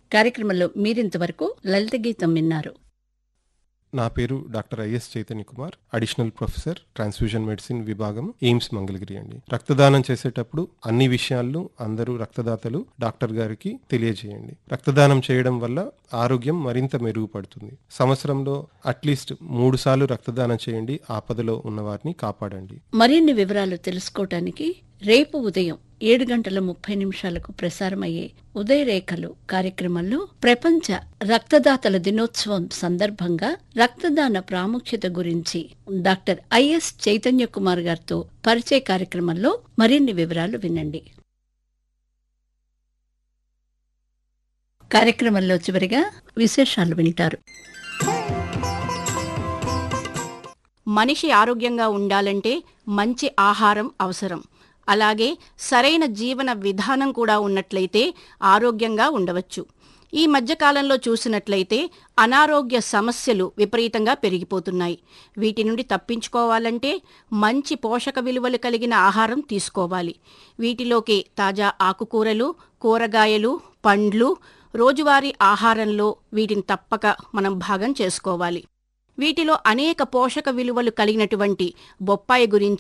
కార్యక్రమంలో మీరింతవరకు లలిత గీతం విన్నారు. నా పేరు doctor is Chaitanya Kumar, additional professor transfusion medicine విభాగం, ఎయిమ్స్ మంగళగిరి అండి. రక్తదానం చేసేటప్పుడు అన్ని విషయాలను అందరూ రక్తదాతలు డాక్టర్ గారికి తెలియజేయండి. రక్తదానం చేయడం వల్ల ఆరోగ్యం మరింత మెరుగుపడుతుంది. సంవత్సరంలో అట్లీస్ట్ 3 సార్లు రక్తదానం చేయండి. ఆపదలో ఉన్న వారిని కాపాడండి. మరిన్ని వివరాలు తెలుసుకోవటానికి రేపు ఉదయం 7:30 ప్రసారమయ్యే ఉదయరేఖలు కార్యక్రమంలో ప్రపంచ రక్తదాతల దినోత్సవం సందర్భంగా రక్తదాన ప్రాముఖ్యత గురించి డాక్టర్ ఐఎస్ చైతన్య కుమార్ గారితో పరిచయ కార్యక్రమంలో మరిన్ని వివరాలు వినండి. కార్యక్రమంలో చివరిగా విశేషాలు వింటారు. మనిషి ఆరోగ్యంగా ఉండాలంటే మంచి ఆహారం అవసరం. అలాగే సరైన జీవన విధానం కూడా ఉన్నట్లయితే ఆరోగ్యంగా ఉండవచ్చు. ఈ మధ్యకాలంలో చూసినట్లయితే అనారోగ్య సమస్యలు విపరీతంగా పెరిగిపోతున్నాయి. వీటి నుండి తప్పించుకోవాలంటే మంచి పోషక విలువలు కలిగిన ఆహారం తీసుకోవాలి. వీటిలోకి తాజా ఆకుకూరలు, కూరగాయలు, పండ్లు రోజువారీ ఆహారంలో వీటిని తప్పక మనం భాగం చేసుకోవాలి. వీటిలో అనేక పోషక విలువలు కలిగినటువంటి బొప్పాయి గురించి